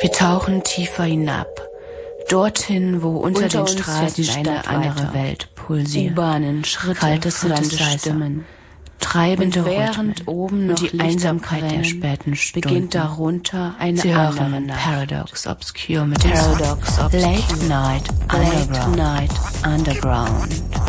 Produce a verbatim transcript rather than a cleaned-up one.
Wir tauchen tiefer hinab, dorthin, wo unter, unter den Straßen eine andere Welt pulsiert. U-Bahnen, Schritte, kalte Stimmen, treibende während oben noch und die Einsamkeit der späten Stunden. Beginnt darunter eine Sie andere hören Nacht. Paradox Obscure mit Paradox Obscure. Late Night Underground. Late Night Underground.